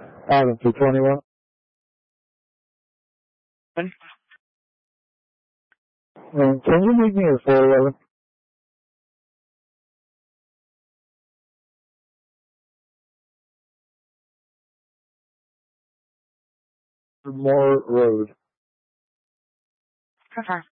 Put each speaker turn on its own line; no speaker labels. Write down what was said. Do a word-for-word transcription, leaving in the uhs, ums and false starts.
Adam, two twenty-one. Um, can you meet me at four eleven? Moore Road.
Okay.